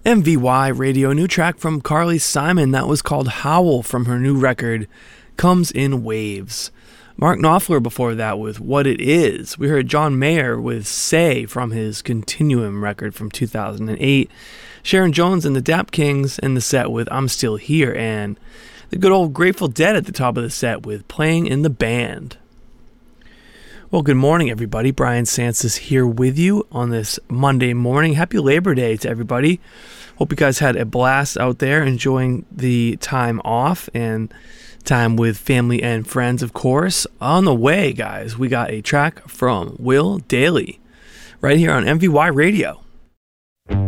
MVY Radio, new track from Carly Simon that was called Howl from her new record, Comes in Waves. Mark Knopfler before that with What It Is. We heard John Mayer with Say from his Continuum record from 2008. Sharon Jones and the Dap Kings in the set with I'm Still Here, and the good old Grateful Dead at the top of the set with Playing in the Band. Well, good morning, everybody. Brian Sansis here with you on this Monday morning. Happy Labor Day to everybody. Hope you guys had a blast out there, enjoying the time off and time with family and friends, of course. On the way, guys, we got a track from Will Dailey right here on MVY Radio.